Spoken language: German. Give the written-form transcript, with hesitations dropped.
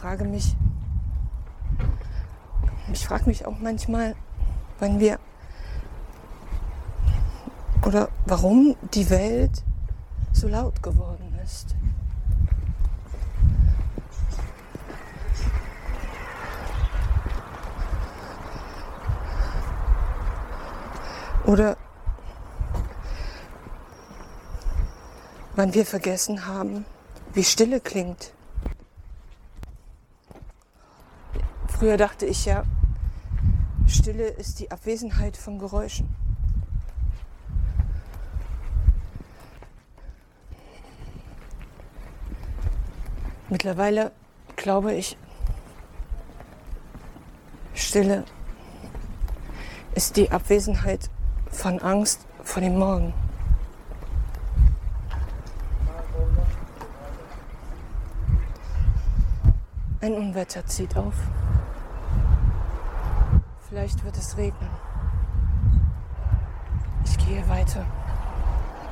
frage mich auch manchmal, warum die Welt so laut geworden ist. Oder wann wir vergessen haben, wie Stille klingt. Früher dachte ich ja, Stille ist die Abwesenheit von Geräuschen. Mittlerweile glaube ich, Stille ist die Abwesenheit von Angst vor dem Morgen. Ein Unwetter zieht auf. Vielleicht wird es regnen. Ich gehe weiter.